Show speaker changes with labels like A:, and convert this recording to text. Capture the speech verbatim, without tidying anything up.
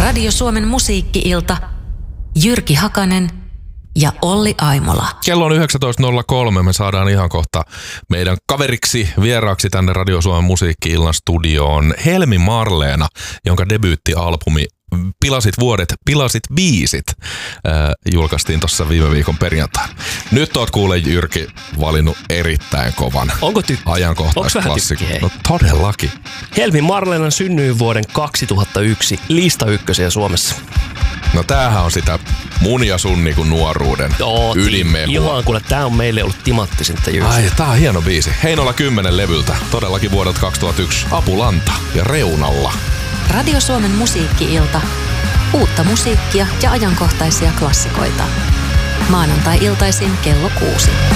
A: Radio Suomen musiikki-ilta, Jyrki Hakanen ja Olli Aimola.
B: Kello on yhdeksäntoista nolla kolme. Me saadaan ihan kohta meidän kaveriksi vieraaksi tänne Radio Suomen musiikki-illan studioon Helmi Marleena, jonka debyyttialbumi Pilasit vuodet, pilasit biisit äh, julkaistiin tuossa viime viikon perjantaina. Nyt oot kuule Jyrki valinnut erittäin kovan
C: Onko tykki?
B: ajankohtaisklassikon. No todellakin.
C: Helmi Marleenan synnyin vuoden kaksituhattayksi lista ykkösiä Suomessa.
B: No tämähän on sitä mun ja sun niinku nuoruuden ydinmehua.
C: Ihan kuule, tää on meille ollut timanttisinta just.
B: Ai, tää on hieno biisi. Heinola kymmenen levyltä, todellakin vuodelta kaksituhattayksi. Apulanta ja Reunalla.
A: Radio Suomen musiikki-ilta. Uutta musiikkia ja ajankohtaisia klassikoita. Maanantai-iltaisin kello kuusi.